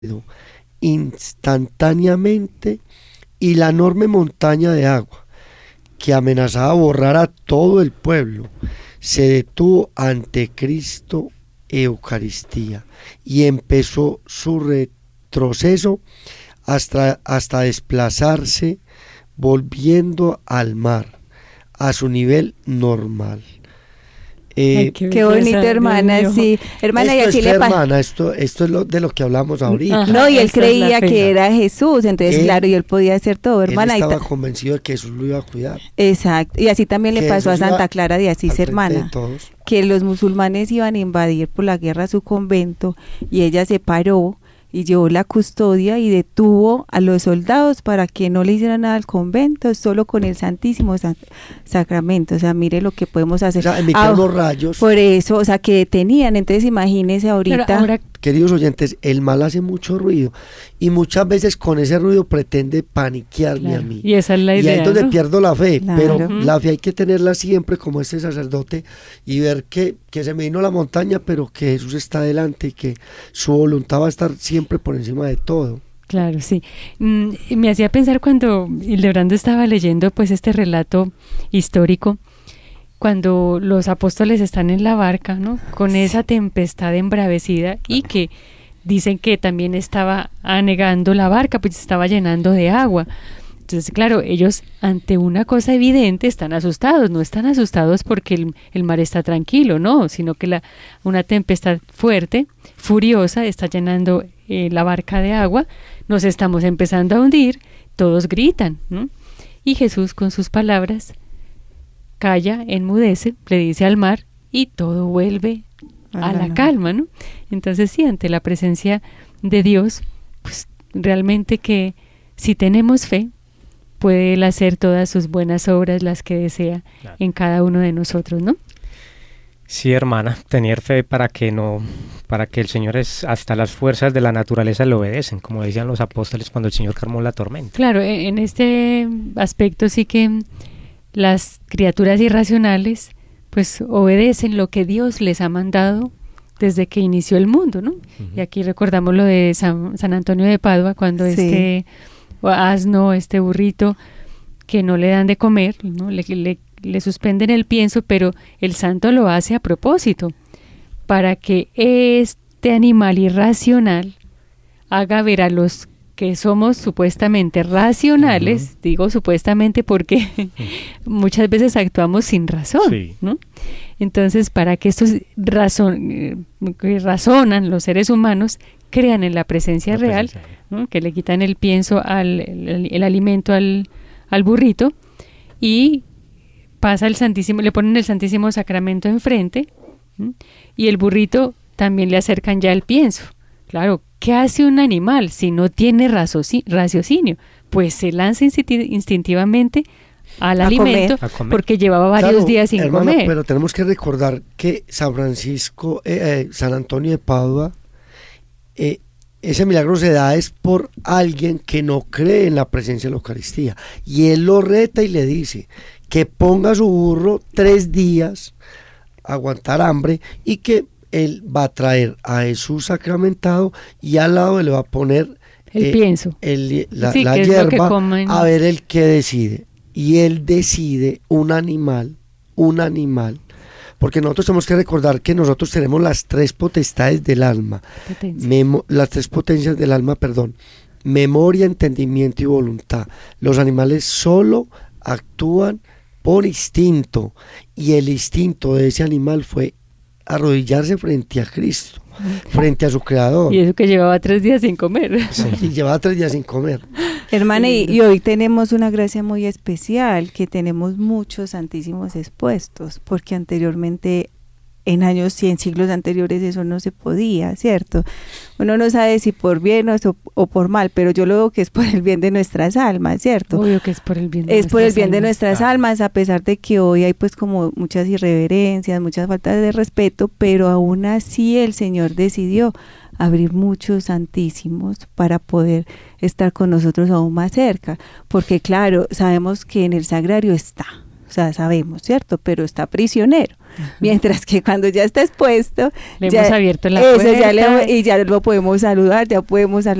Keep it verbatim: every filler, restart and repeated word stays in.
instantáneamente, y la enorme montaña de agua que amenazaba borrar a todo el pueblo se detuvo ante Cristo Eucaristía y empezó su retroceso hasta, hasta desplazarse, volviendo al mar a su nivel normal. Eh, Ay, qué, qué bonito, hermana, sí. Hermana, esto y así es le fe, hermana, esto, esto es lo, de lo que hablamos ahorita. Ajá, no, y él creía que era Jesús, entonces él, claro, y él podía hacer todo, hermana. Él estaba convencido de que Jesús lo iba a cuidar. Exacto, y así también le pasó a Santa Clara de Asís, hermana, que los musulmanes iban a invadir por la guerra su convento, y ella se paró y llevó la custodia y detuvo a los soldados para que no le hicieran nada al convento, solo con el Santísimo Sac- Sacramento. O sea, mire lo que podemos hacer. O sea, emitir los rayos. Por eso, o sea, que detenían. Entonces, imagínese ahorita. Pero ahora, queridos oyentes, el mal hace mucho ruido y muchas veces con ese ruido pretende paniquearme claro, a mí. Y esa es la idea. Y ahí es donde ¿no? pierdo la fe, Claro. pero Uh-huh. la fe hay que tenerla siempre como este sacerdote y ver que, que se me vino la montaña, pero que Jesús está adelante y que su voluntad va a estar siempre por encima de todo. Claro, sí. Mm, me hacía pensar cuando Hildebrando estaba leyendo pues este relato histórico, cuando los apóstoles están en la barca, ¿no? Con esa tempestad embravecida y que dicen que también estaba anegando la barca, pues se estaba llenando de agua. Entonces, claro, ellos ante una cosa evidente están asustados, no están asustados porque el, el mar está tranquilo, no, sino que la, una tempestad fuerte, furiosa, está llenando eh, la barca de agua, nos estamos empezando a hundir, todos gritan, ¿no? Y Jesús con sus palabras calla, enmudece, le dice al mar y todo vuelve a Ah, la no. calma, ¿no? Entonces sí, ante la presencia de Dios, pues realmente que si tenemos fe, puede Él hacer todas sus buenas obras, las que desea Claro. en cada uno de nosotros, ¿no? Sí, hermana, tener fe para que no, para que el Señor es, hasta las fuerzas de la naturaleza le obedecen, como decían los apóstoles cuando el Señor calmó la tormenta. Claro, en en este aspecto sí que las criaturas irracionales pues obedecen lo que Dios les ha mandado desde que inició el mundo, ¿no? Uh-huh. Y aquí recordamos lo de San, San Antonio de Padua, cuando sí. este asno, este burrito que no le dan de comer, ¿no? le, le, le suspenden el pienso, pero el santo lo hace a propósito, para que este animal irracional haga ver a los que somos supuestamente racionales, uh-huh. digo supuestamente porque uh-huh. muchas veces actuamos sin razón, sí. ¿no? Entonces, para que estos razon, eh, que razonan los seres humanos crean en la presencia la real, presencia. ¿no? Que le quitan el pienso, al, el, el alimento al, al burrito y pasa el Santísimo, le ponen el Santísimo Sacramento enfrente, ¿no? Y el burrito también le acercan ya el pienso. Claro, ¿qué hace un animal si no tiene raciocinio? Pues se lanza instintivamente al a alimento comer. porque llevaba varios claro, días sin hermano, comer. Pero tenemos que recordar que San Francisco, eh, eh, San Antonio de Padua, eh, ese milagro se da es por alguien que no cree en la presencia de la Eucaristía. Y él lo reta y le dice que ponga su burro tres días a aguantar hambre y que él va a traer a Jesús sacramentado y al lado le va a poner el eh, pienso, el, la, sí, la hierba a ver el que decide. Y él decide un animal, un animal, porque nosotros tenemos que recordar que nosotros tenemos las tres potestades del alma, memo, las tres potencias del alma, perdón, memoria, entendimiento y voluntad. Los animales solo actúan por instinto y el instinto de ese animal fue arrodillarse frente a Cristo, frente a su creador. Y eso que llevaba tres días sin comer. Sí, y llevaba tres días sin comer. Hermana, y, y hoy tenemos una gracia muy especial, que tenemos muchos santísimos expuestos, porque anteriormente, en años y en siglos anteriores, eso no se podía, ¿cierto? Uno no sabe si por bien o, o por mal, pero yo lo veo que es por el bien de nuestras almas, ¿cierto? Obvio que es por el bien de es por el bien almas. de nuestras ah. almas, a pesar de que hoy hay pues como muchas irreverencias, muchas faltas de respeto, pero aún así el Señor decidió abrir muchos santísimos para poder estar con nosotros aún más cerca, porque claro, sabemos que en el sagrario está, o sea, sabemos, ¿cierto? Pero está prisionero. Mientras que cuando ya está expuesto, le ya, hemos abierto la eso, puerta. Ya le, y ya lo podemos saludar, ya podemos